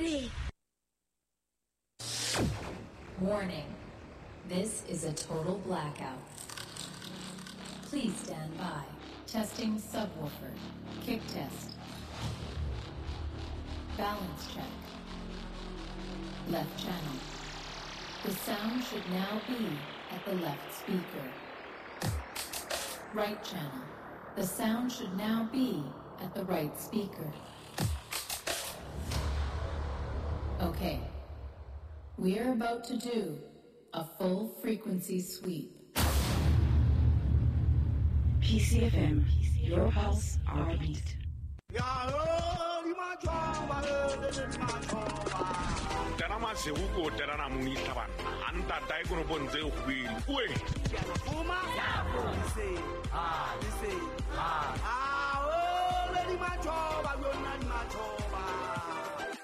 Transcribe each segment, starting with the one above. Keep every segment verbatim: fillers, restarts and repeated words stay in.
Baby. Warning. This is a total blackout. Please stand by. Testing subwoofer. Kick test. Balance check. Left channel. The sound should now be at the left speaker. Right channel. The sound should now be at the right speaker. Okay. We're about to do a full frequency sweep. P C F M, your pulse, our beat. Terama seuko terana munitaban. Anta taikono bonze ukwili. Uwe. Uma. Say ah, say ah. Ah, oh, lady machoba, lady machoba.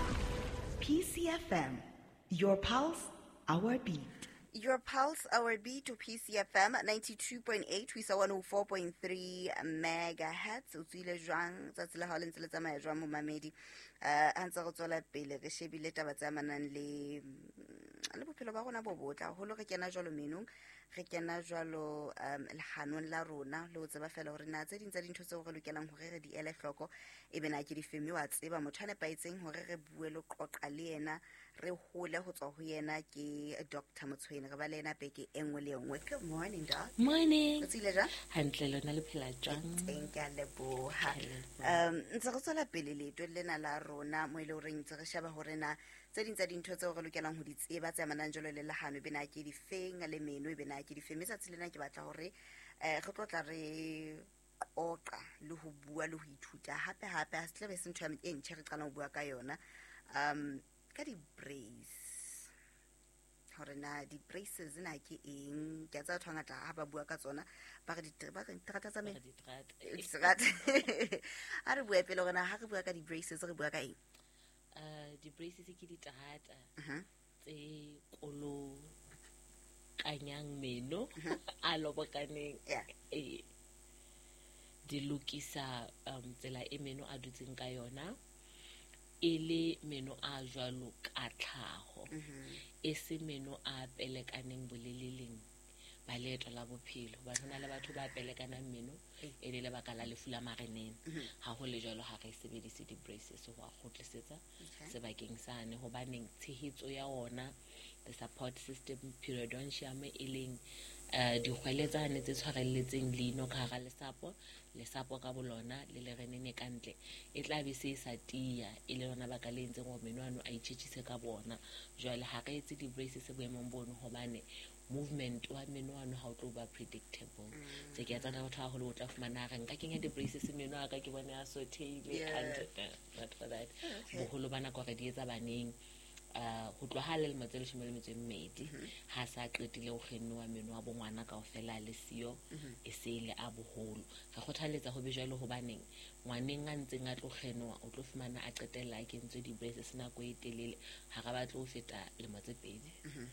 P C F M, your pulse, our beat. Your pulse, our beat to P C F M ninety-two point eight, we saw one oh four point three megahertz. Utsile jwang tsatsi la hao ntse tsamaya jwang mo mamedi. Uh, antsa go tsola pele re shebile taba tsa manang le le bophelo ba rona bo botla ho lo re kena jwalo menong re kena jwalo um le hanong la rona le o tseba fela hore na tse ding tsa dintho tseo re lokelang hore re di ele hloko e be na ke di femi wa tseba motho ne paitseng hore re bue lo qoqa le yena re hole ho tswa ho yena ke Doctor Motshweni re ba le yena beke engwe le engwe. Good morning doc. Morning. Tsile ja hantle lona le phela jwang? Thank you leboha. Um ntse go tsala pele le to lena la rona mo ile o reng ntse re sheba hore na tse ding tsa dintho tseo re lokelang ho di tseba tsa mananjolo le lahano be na ke di feng le meno be na ke di feng metsa tsilena ke batla hore eh re tlotla re oqa le ho bua le ho ithuta hape hape ha se tle be se ntho e ntse re qala ho bua ka yona um ka di brace hore na di braces na ke eng ke tsa thwangata ha ba bua ka tsona ba re di ba re trata tsa me di trata a re bua pele hore na ha re bua ka di braces re bua ka eng uh di braces ke di trata tse kolo kanyang meno a lobokaneng eh di lokisa um tsela e meno a dutseng ka yona ele meno a jwalo ka tlhaho e se meno a pelekaneng boleleleng ba leeto la bophelo ba hona le batho ba pelekanang meno e le lebaka la lefu la mareneng ha ho le jwalo ha re sebedise di braces ho a khotlisetsa sebakeng sane ho baneng tshehetso ya ona the support system periodontium e leng uh, di khweletsane tse tshwarelletseng leino ka hara lesapo lesapo ka bolona le le renene kantle e tla be se sa tia e le lona baka le ntseng go menwana a itshitshise ka bona jwale ha ka etse di braces boemong bono hobane movement wa menwana ha o tlo ba predictable tse ke tsana batho ha go le o tla fumana re nka kenya di braces meno aka ke bona a so taile and not for that boholo bana go re di etsa baneng uh ho tlohale le matselo shimele metso mmedi ha sa qetile o kgenwa meno wa bongwana ka ofela le sio e sele a boholo ga khothaletsa ho be jalo ho baneng ngwaneng a ntseng a tlo kgenwa o tlo fumana a qetella ke ntse di braces na go etelele ha ga batlo o feta le matse pedi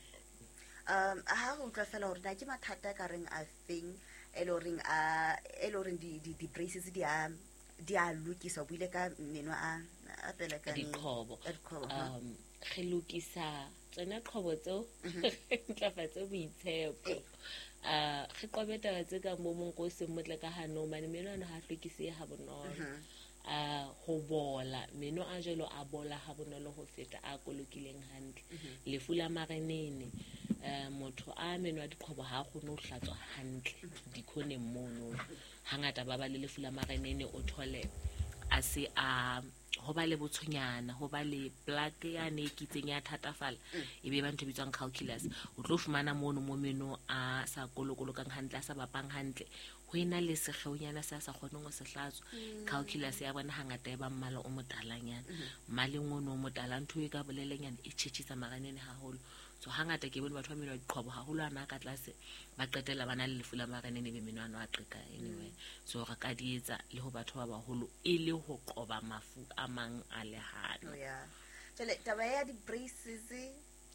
um ha go tla fela hore na ke mathata ka reng a feng eloring a eloring di di di braces di a di a lokisa buile ka meno a a pele ka di qobo um ge lokisa tsena qobo tseo ntlafatse boitshepo uh ge qobeta tse ka mo monko se motle ka hano mane meno ana ha hlokise ha bonolo uh ho bola meno a jelo a bola ha bonolo ho feta a kolokileng hantle lefu la marenene uh motho a meno a diqhobo ha go no hlatswa hantle dikhone mono hangata ba ba le lefu la marenene o thole a se a ho ba le botshonyana ho ba le plaque ya ne kitseng ya thatafala ebe ba ntho bitswang calculus o tlo fumana mono mo meno a sa kolokolokang hantle a sa bapang hantle ho ena le segeunyana sa sa kgonong go se hlatswa calculus ya bona hangata e ba mmala o motalanyana maleng ono mo talantho e ka bolelenyana e tshitshisa maranene haholo so hangata ke bone batho ba meno diqhobo haholo ana ka tlase ba qetela bana le lefu la maranene be menwana a qeka anyway so ra ka dietsa le ho batho ba baholo e le ho qoba mafu a mang a lehano yeah jale taba ya di braces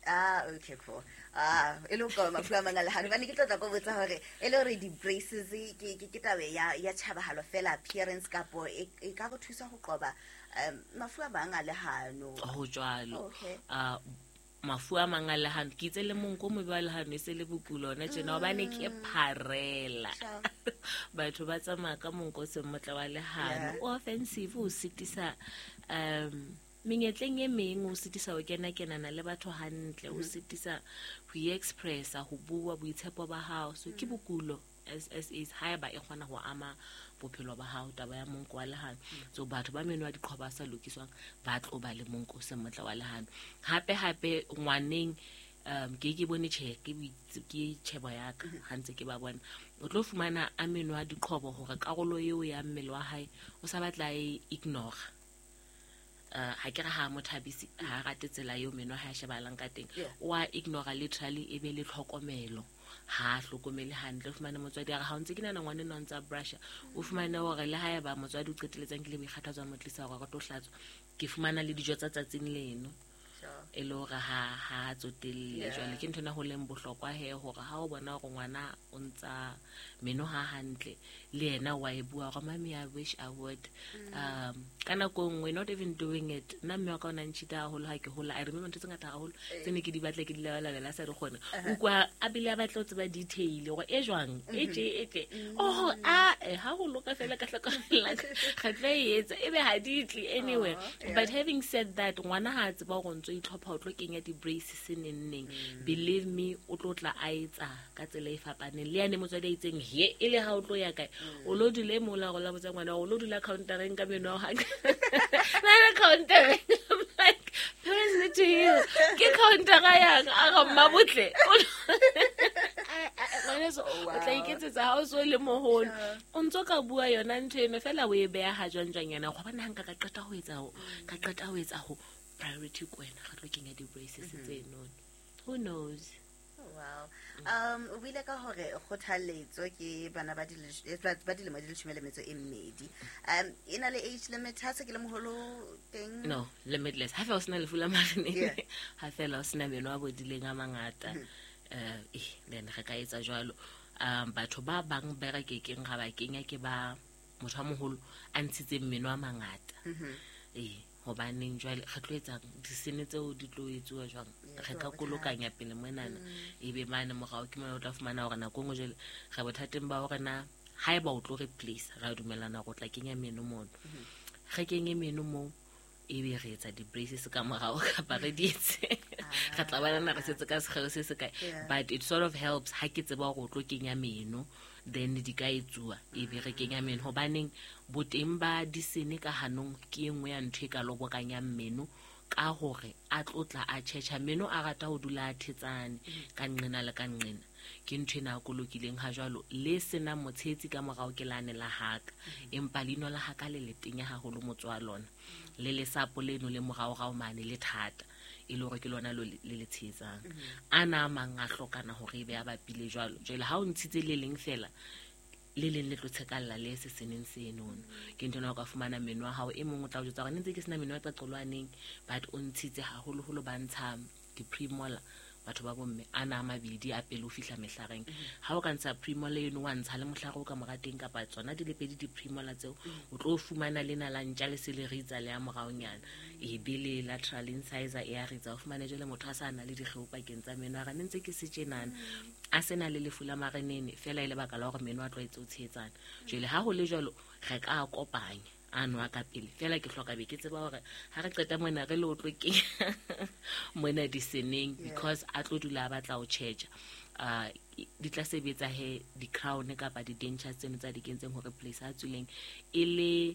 Ah, okay, cool. Ah, e lo ka mafu a mangalehano ba ne ke tlotla go botsa hore e le hore di-braces ke ke ke tabe ya ya tšhabagalo fela appearance kapo e e ka go thusa go qoba um mafu a mangalehano. go jwalo Okay. a mafu a mangalehano ke itse le monko mo ba lehano e se le bokulo ona tjena ba ne ke pharela Sure. batho ba tsamaya ka monko se motla wa lehano Yeah. o offensive o sitisa um menyetleng e meng o sitisa o kena kenana le batho hantle o sitisa ho expressa ho bua boitshepo ba hao so ke bokulo as as is haeba e kgona ho ama bophelo ba hao taba ya monko wa lehano so batho ba menwa diqhoba sa lokiswang ba tlo ba le monko se motla wa lehano hape hape ngwaneng um ke ke bone che ke boitse- ke tshebo ya ka hantse ke ba bona o tlo fumana a menwa diqhobo hore karolo eo ya mmele wa hae o sa batla e ignore uh ha ke re ha mothabisi ha rate tsela eo menwa ha shebalang ka teng Yeah. o a ignore literally e be le tlhokomelo ha hlokomele hantle o fumane motswadi a re ha o ntse ke nana ngwane no ntsa brusha o fumane hore le ha eba motswadi o qeteletsang ke le boikgathatso mo tlisa hore go tlo hlatswa ke fumana le dijo tsa tsatsing leno Sure. e le hore ha ha tsotelle Yeah. jwale ke nthona ho leng bohlokwa he hore ha o bona hore ngwana o ntsa meno ha hantle le yena wa e bua hore mami I wish I would um kana go ngwe not even doing it nna mme wa ka ona ntshita haholo ha ke hola I remember ntse ngata haholo tse ne ke di batla ke di la la sa re khone o kwa a bile a batla o tseba detail gore e jwang e tje e tje oh a e ha go loka fela ka tlhokomela ga tla e etsa ebe ha di tli anyway yeah. but having said that ngwana ha tseba go ntse itlhopha o tlo kenya di-braces nenneng believe me o tlo tla a etsa ka tsela e fapaneng le yane motswadi a itseng he e le ha o tlo ya kae o lo dule mo la go la botsa ngwana o lo dula countereng ka meno ha na countereng like parents need to hear ke counter ga yang a ga mmabotle ngwana so o tla iketsetsa ha o so le moholo o ntso ka bua yona ntho eno fela o e beya ha jwanjwang yana go bona hanka ka qeta ho etsa ho ka qeta ho etsa ho priority ko wena ga tlo kenya di-braces tseno who knows. Oh, wow. Um o bile ka hore kgothaletso ke bana ba dile ba dilemo di leshome le metso e mmedi um ina le age limit ha se ke le moholo teng. No limitless ha fela o sena lefu la marene Yeah. ha fela o sena meno a bodileng a mangata eh eh then ga ka etsa jwalo um batho ba bang ba re ke keng ga ba kenya ke ba motho a moholo a ntshitse meno a mangata eh hobaneng jwale re tlo etsa disene tseo di tlo etsuwa jwang re ka kolokanya pele monana ebe mane morao ke mona o tla fumana hore nako ngwe jwale ga bothateng ba hore na haeba o tlo replace ra dumelana go tla kenya meno mono ge kenye meno mo ebe re etsa di-braces ka morao kapa re di etse ga tla bana re setse ka segero se se kae but it sort of helps ha ke tseba gore o tlo kenya meno then di ka etsuwa ebe re kenya meno hobaneng boteng ba disene ka hanong ke engwe ya ntho e ka lobokanyang meno ka hore a tlotla a tšhetšha meno a rata ho dula a thetsane ka nqena le ka nqena ke ntho e na kolokileng ha jwalo le sena motshetsi ka morao ke lane la haka empa lino la haka le letenya haholo motswa lona le le sapo leno le morao rao mane le thata e le hore ke lona lo le le tshetsang ana mang a hlokana hore ebe a bapile jwalo jwale ha o ntshitse le leng fela le leng le tlo tshekalla le se seneng se enono ke ntona o ka fumana meno wa hao e mongwe o tla o jwetsa gore ntse ke sena meno ya qaqolwaneng but o ntshitse haholoholo ba ntsha di-premolar batho ba bomme ana a mabedi a pele o fihla mehlareng ha o ka ntsha premolar eno wa ntsha le mohlare o ka morateng kapa tsona di le pedi di-premolar tseo o tlo fumana lena la ntja le se le ritsa le ya moraonyana e be le lateral incisor e a ritsa o fumane jwale motho a sa na le dikgeo pakeng tsa meno a ga ntse ke se tjenana a sena le lefu la marenene fela e le baka la hore meno a tlwaetse o tshetsana jwale ha ho le jwalo re ka kopanya ano a ka pele fela ke hloka be ke tseba hore ha re qeta mona re le o tlo kenya mona diseneng because a tlo dula a batla o tjhetja uh di tla sebetsa he di-crown kapa di-dentures tseno tsa di kentseng hore place a tswileng e le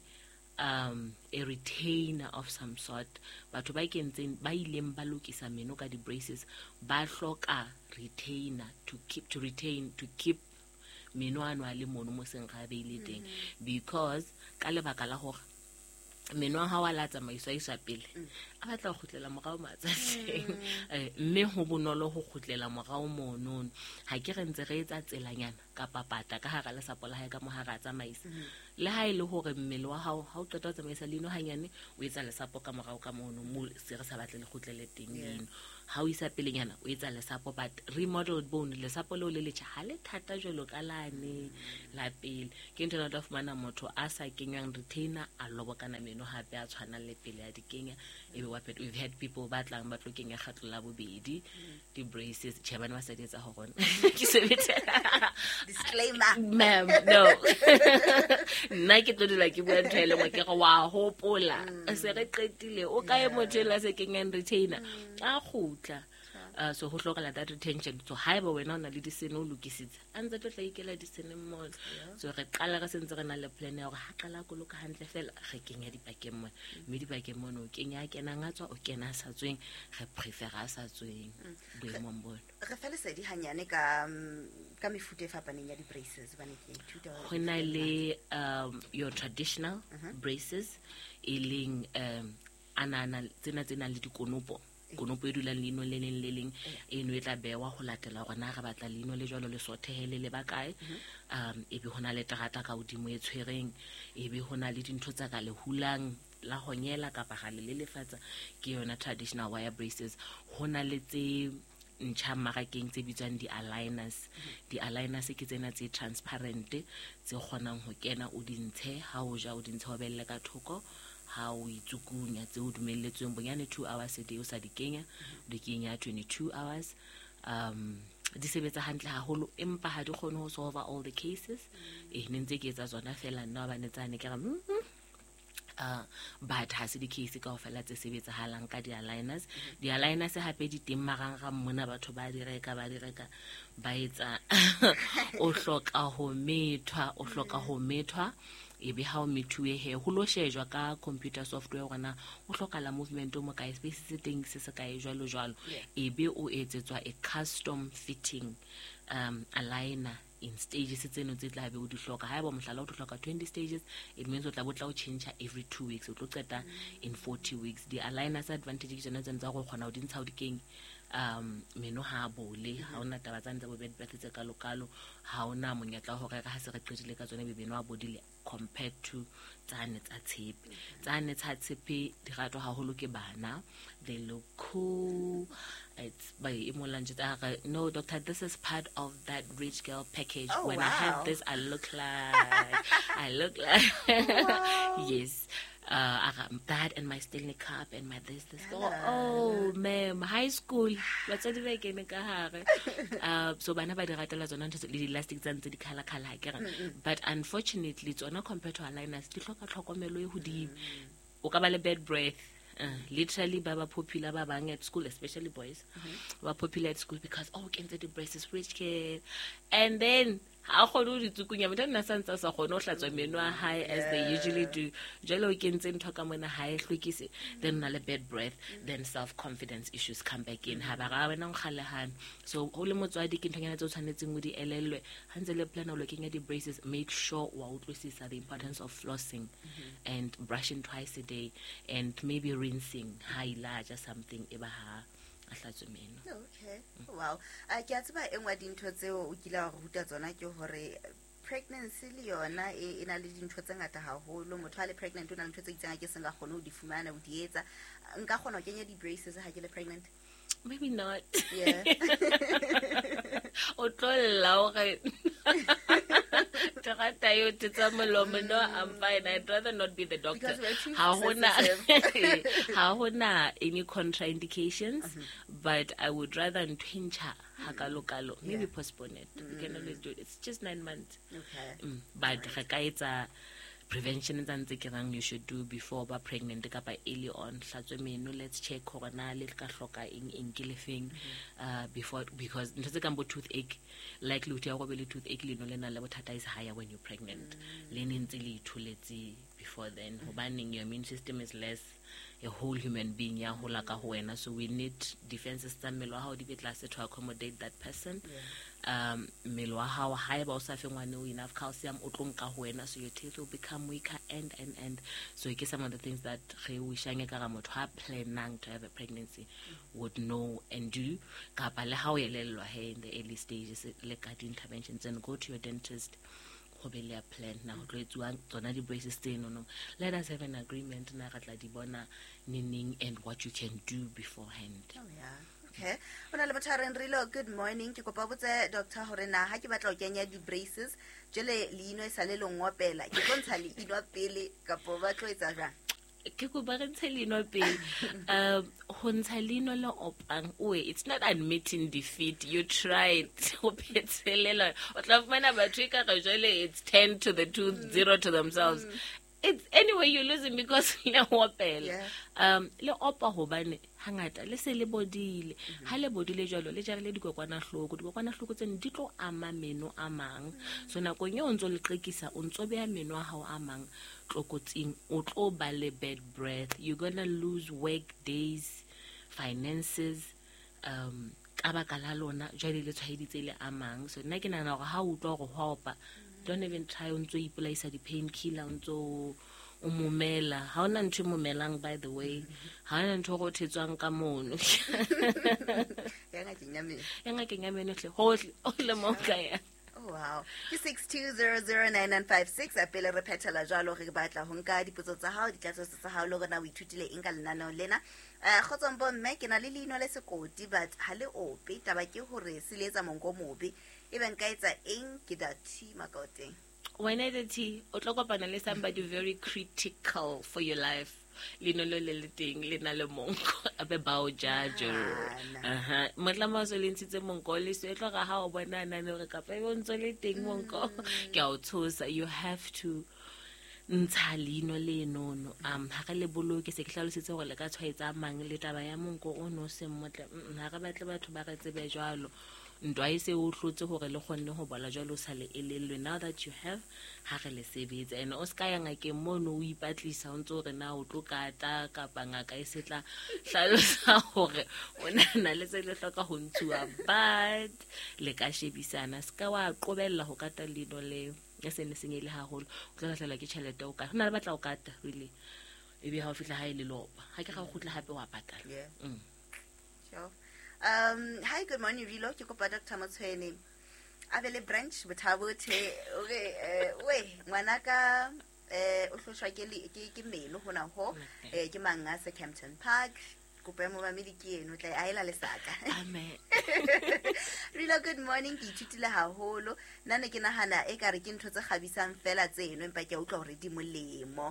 um a retainer of some sort batho ba kentseng ba ileng ba lokisa meno ka di-braces ba hloka retainer to keep to retain to keep meno ano a le mono mo seng ga beile teng because ka lebaka la hore meno a ha wa la tsamaiswa isa pele a batla go khutlela mogao matsatsing eh mme ho bonolo ho khutlela mogao mono ha ke re ntse re etsa tselanyana ka papata ka hara le sapola ha ka mo hara tsamaisa le ha ile hore mmele wa hao ha o qeta ho tsamaisa leno hanyane o etsa lesapo ka mogao ka mono mo se re sa batle le khutlele teng leno ha o isa pelenyana o etsa lesapo but remodeled bone lesapo le o le letša ha le thata jolo ka lane la pele ke ntse nna fumana motho a sa kenywang retainer a lobokana meno hape a tshwana le pele ya dikenya ebe wa pet we've had people ba tlang ba tlo kenya kgatlo la bobedi di braces chebana ba sa di etsa ho rona ke sebetsa disclaimer ma'am no nna ke tlo dila ke bua ntwele mo ke re wa hopola se re qetile o ka e motho la se kenyang retainer a khutla uh, so ho hloka that retention so haeba wena ona le disene o lokisitse a ntse tlo tla ikela disene mmono so re qala re sentse re na le plan ya hore ha qala go loka hantle fela re kenya dipakeng mo mme dipakeng mono o kenya kena ngatswa o kena sa tsweng re prefer a sa tsweng boemong bono re fa le se di hanyane ka ka mefuta e fapaneng ya di braces bane ke ithuta go na le um your traditional braces eling um anana tsena tsena le dikonopo konopo e dulang leno le leng le leng eno e tla bewa go latela gona ga batla leno le jalo le sothehele le bakae um ebe hona le terata ka odimo e tshwereng ebe hona le dintho tsa ka le hulang la honyela ka pagale le lefatsa ke yona traditional wire braces hona le tse ntšha marakeng tse bitswang di aligners di aligners ke tsena tse transparent tse kgonang ho kena o dintshe ha o ja o dintshe ho belle ka thoko ha o itsukunya tse o dumelletsweng bonyane two hours a day o sa di kenya di kenya twenty-two hours um di sebetsa hantle haholo empa ha di kgone ho solve all the cases eh nentse ke etsa tsona fela nna ba netsane ke re uh but ha se di case ka ofela tse sebetsa halang ka di aligners di aligners hape di teng marang ga mona batho ba di reka ba di reka ba etsa o hloka ho methwa o hloka ho methwa ebe ha o methuwe he ho lo shejwa ka computer software gona o hloka la movement o mo ka space se teng se se ka e jwalo jwalo ebe o etsetswa a custom fitting um aligner in stages tseno tse tla be o di hloka ha ba mohlala o hloka twenty stages it means o tla botla o change every two weeks o tlo qeta in forty weeks di aligners advantage ke tsona tsa go khona o dintsha o di keng um meno ha bole ha ona taba tsa ntse bo bed breath tse ka lokalo ha ona monyetla ho reka ha se re qedile ka tsone bebeno a bodile compared to tsane tsa tshepe tsane tsa tshepe di ratwa haholo ke bana they look cool it's by imolanje tsa no doctor this is part of that rich girl package oh, when wow. I have this I look like I look like wow. yes uh I got that and my Stanley cup and my this this oh, oh ma'am high school what's the like in ka hare uh so bana ba di ratela tsona ntse le elastic tsa ntse di khala khala ke but unfortunately tsona compared to aligners di hloka tlhokomelo e hodimo o ka ba le bad breath uh, literally baba popular ba bang at school especially boys mm-hmm. were popular at school because oh can the braces rich kid and then ha khona di tsukunya motho nna santsa sa khona o hlatswa meno a high as they usually do jalo o kentse ntho ka mona ha e hlwekise then na le bad breath then self confidence issues come back in ha ba ga wena ngkhalehan so ho le motswadi ke nthonyana tse o tshwanetseng o di elellwe ha ntse le plan o looking at the braces make sure wa utlwisisa the importance of flossing mm-hmm. and brushing twice a day and maybe rinsing ha ilaja something eba ha okay wow a ke a tseba engwa dintho tseo o kila go ruta tsona ke hore pregnancy le yona e ina le dintho tse ngata haholo motho a le pregnant o na le ntho tse itseng a ke senga gone o di fumana o di etsa nka gona o kenya di braces ha ke le pregnant maybe not yeah o tlolla o re Tarata yo tsa molomo no I'm fine I'd rather not be the doctor ha hona ha hona any contraindications uh-huh. but I would rather ntwincha hakalo kalo maybe yeah. postpone it mm. we can always do it it's just nine months okay mm. but re ka etsa prevention is ntse ke rang you should do before ba pregnant ka ba early on hlatswe meno let's check hona le ka hloka eng eng ke lefeng uh before because ntse ka mbo toothache likely uthi ya go be le toothache le no le na le bothata is higher when you're pregnant le nentse le ithuletse before then. Hobaneng your immune system is less a whole human being ya hola ka ho wena, so we need defenses tsa mmele wa hao di be tlase to accommodate that person. Um mmele wa hao ha eba o sa fe ngwane enough calcium o tlo nka ho wena, so your teeth will become weaker and and and so ke some of the things that re wishang ka ga motho ha planning to have a pregnancy would know and do. Kapa le ha o elellwa he in the early stages le ka di interventions, and go to your dentist go be le a plan na go tloetsuang tsona di braces tseno no. Let us have an agreement na ga tla di bona nening and what you can do beforehand. Oh yeah. Okay. Ona le mothareng rilo, good morning. Ke kopa botse doctor hore na ha ke batla o kenya di braces jele leino e sa le longwa pela ke kontsha le inwa pele kapo ba tlo etsa jang? Ke go ba rentse leno pele um ho ntsha leno le opang oe, it's not admitting defeat. You tried go petselela o tla fumana batho ka ga jole it's ten to the two, zero to themselves. It's anyway you're losing because le opela. Yeah. Um le opa hobane hangata le se le bodile ha le bodile jalo le jare le dikokwana hloko dikokwana hloko tsene di tlo ama meno a mang, so nako nye o ntso le qekisa o ntso be ya meno a hao a mang tlokotsing o tlo ba le bad breath, you're gonna lose work days, finances, um ka baka la lona jale le tshwaeditse le amang. So nna ke nana gore ha o utlwa go hopa, don't even try o ntso ipolaisa di painkiller o ntso o momela ha ona ntho momelang, by the way ha ona ntho go thetswang ka mono Yanga kenya me. yanga kenya meno hle hohle o le mo ka ya. Oh wow. Ke six two zero zero nine nine five six a pele re phethela jalo re batla ho nka dipotso tsa hao, ditlatso tsa hao le gona o ithutile eng ka lenaneo lena. Eh khotsombo mme ke na le leino le sekoti but ha le ope taba ke hore se letsa monko mobe e ben ka etsa eng ke dati makoteng. When the tea o tlo kopana le somebody very critical for your life, leno le le teng le na le monko a be ba o judge. Aha motla ma so le ntshitse monko le se tlo ga ha o bona nane re ka pa e ntse le teng monko ke a o tshosa. You have to ntsha leno le nono um ha ka le boloke se ke hlalosetse gore le ka tshwaetsa mang le taba ya monko o no se mmotle ha ga batle batho ba ka tsebe jwalo ntwa e se o hlotse gore le kgonne go bola jalo sa le elelwe. Now that you have ha re le sebetsa and o ska ya ngake mono o ipatlisa o ntse re na o tlo kata ka pangaka e setla hlalosa gore o nana le se le hloka go ntshuwa but le ka shebisana ska wa qobella go kata leno le ya se ne senyele ha holo o tla tlala ke tšhelete o ka hona le batla o kata really e be ha o fitla ha ile lopa ha ke ga go tlha hape wa patala. Yeah. Mm. Sure. Um, hi, good morning, Rilo. Ke kopa Doctor Motsweni. Abele branch bothabothe. Okay, uh, we ngwanaka eh o hloshwa ke le ke ke meno hona ho eh ke manga se Campton Park. Kopa mo mamedi ke eno tla a ela lesaka. Amen. Rilo, good morning. Ke ithutile haholo. Nna ke nahana e ka re ke ntho tse khabisang fela tseno empa ke a utlwa hore di molemo.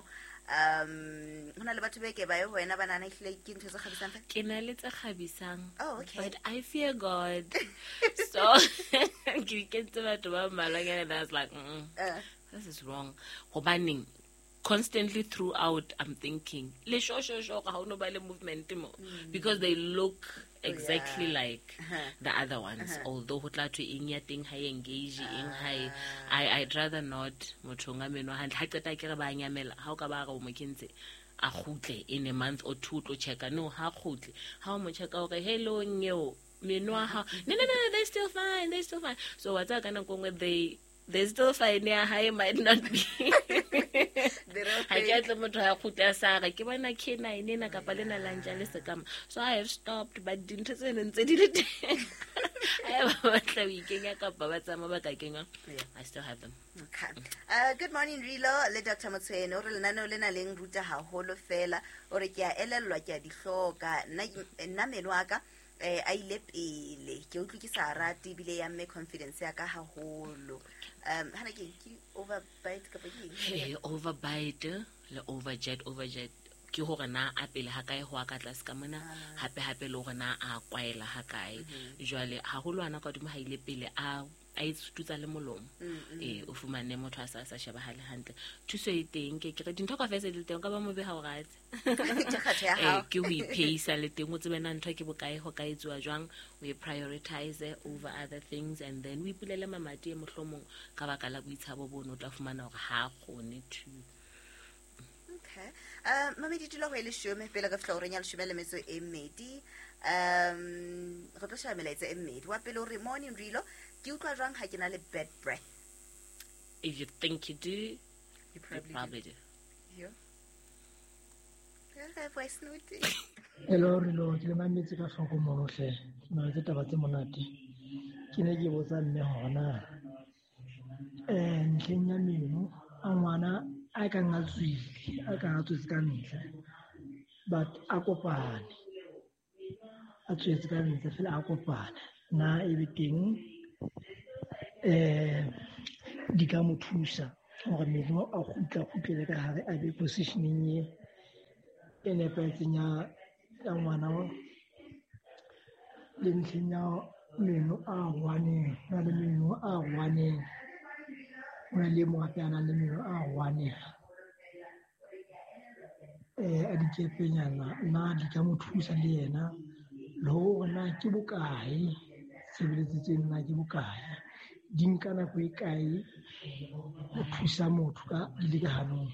Um hona le batho be ke ba yo wena banana ile ke ntho tse khabisang fela. Ke na le tse khabisang. Oh, okay. But I fear God. So ke ke tse batho ba malangana and I was like mm, Uh, this is wrong. Hobaneng constantly throughout I'm thinking le sho sho sho ga ho no ba le movement mo because they look exactly yeah. like Uh-huh. the other ones, Uh-huh. although ho tla twe eng ya teng ha engage eng ha I I'd rather not mothonga meno ha ha qeta ke re ba nyamela ha o ka ba ga o mo kentse a khutle in a month or two to check no ha khutle ha o mo check o re hello nyeo meno ha no no no they're still fine they're still fine. So what's that kana kongwe they they're still fine yeah high might not be I get the motho ya khutla sa ga ke bona K nine nena ka pa lena lanja le sekama. So I have stopped but dintho tse ne ntse di le teng I have batla weekend ka pa ba tsama ba ka kengwa. I still have them. Okay. Uh, good morning, Rilo. Le Doctor Motsweni. Ore lenaneo lena leng ruta haholo fela. Ore ke a elellwa ke a di hloka. Nna nna meno aka eh a ile pele. Ke utlwe ke sa rate bile ya me confidence ya ka haholo. Um hana ke ke overbite ka pedi. Hey, overbite le overjet overjet ke hore na a pele ha kae ho a ka tlase ka mona hape hape le hore na a kwaela ha kae jwale haholo ana ka dimo ha ile pele a a itutsa le molomo eh o fumane motho a sa sa sheba hale hantle thuso e teng ke ke dintho ka fetse le teng ka ba mo be ha o ratse eh ke o ipeisa le teng o tsebe na ntho ke bokae ho ka etswa jwang we prioritize over other things and then we pulele mamati e mohlomong ka baka la boitshabo bono tla fumana hore ha gone to um mamedi dilo go e leshome pele ka fihla o reng ya leshome le metso e mmedi um re tlo sheba melaetsa e mmedi wa pele o re morning Rilo ke utlwa jwang ha ke na le bad breath. If you think you do, You you probably, probably do. do. Yeah, voice note. Hello Rilo, ke le mametse ka hloko mono hle. Ke na le taba tse monate. Ke ne ke botsa mme hona eh ntlheng ya meno a ngwana a ka ngatswile a ka ngatswetse ka ntle but a kopane a tswetse ka ntle fela a kopane na e be teng eh di ka mo thusa gore meno a khutla khutlele ka hare a be positioning ye e nepetseng ya ya ngwana le ntlheng ya meno a waneng na le meno a waneng ona le mo apana le meno a waneng eh a dikepenyana na di ka mo thusa le yena le hore na ke bokae sebeletseng na ke bokae di nka nako e kae go thusa motho ka dilekanong.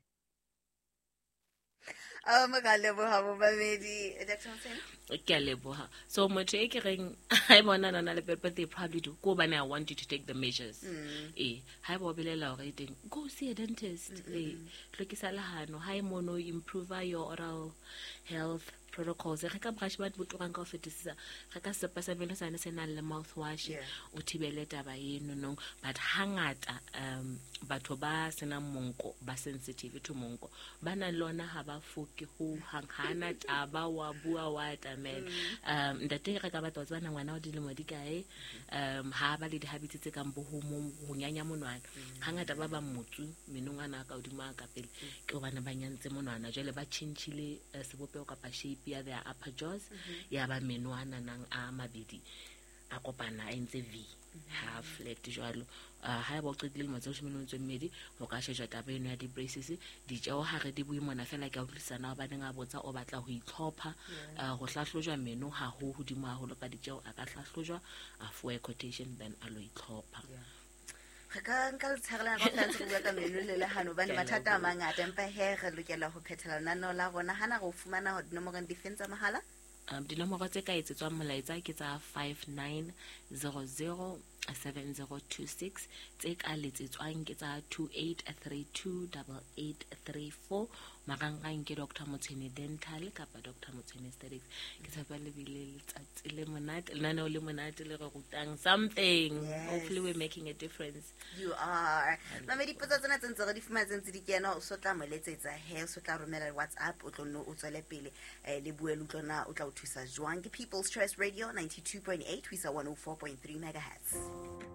Oh my God, leboha mo mamedi Doctor Motsheni. Ke a leboha. So motho e ke reng ha bona nana le but they probably do go bana I want you to take the measures. Eh ha bo belela hore teng go see a dentist. Eh tlokisa lahano ha mono improve your oral health protocols re ka brush ba botorang ka ofetisa re ka sepa sa meno sa ne se na le mouthwash o thibele taba eno no but hangata um batho ba sena monko ba sensitive to monko bana lona ha ba foke ho hangana taba wa bua wa tamela um ndate re ka batho tsana ngwana o dilemo di kae um ha ba le di habits tse kang bo ho ho nyanya monwana hangata ba ba motsu menongwana ka odima ka pele ke bana ba nyantse monwana jole ba chinchile sebopeo ka pa shape ya their upper jaws ya ba menwana nang a mabedi a kopana a ntse V half left jwalo ha ba o qetile mo tsa shimeno ntse mmedi ho ka shejwa taba eno ya di braces di tjao ha re di buimona fela ke a utlisana ba neng a botsa o batla ho itlhopha go hlahlojwa meno ha ho hodimo ha ho ka di tjao a ka hlahlojwa a fuwe quotation then a lo itlhopha. Re ka nka le tshegelana ka fela go bua ka meno le lehano bane mathata a mangata empa he re lokela ho phethela nano la rona hana go fumana ho dinomoro di fentsa mahala um dinomoro tse ka etsetswang molaetsa ke tsa five nine zero zero seven zero two six tse ka letsetswang ke tsa two eight three two eight eight three four marangrang ke Doctor Motsheni Dental kapa Doctor Motsheni Aesthetics ke tshepa le bile letsatsi le monate le nana le monate le re rutang something. Yes. Hopefully we're making a difference. You are mamedi potsa tsena tse ntse re di fumatseng tse di kena o so tla mo letsetsa he o so tla romela WhatsApp o tlo no o tswele pele le bue le utlona o tla o thusa jwang ke People's Choice Radio ninety-two point eight we sa one oh four point three megahertz.